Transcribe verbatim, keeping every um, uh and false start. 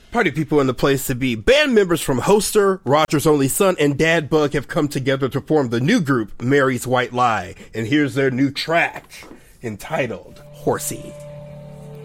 Party people in the place to be. Band members from Hoster, Roger's only son, and Dad Bug have come together to form the new group, Mary's White Lie. And here's their new track, entitled Horsey.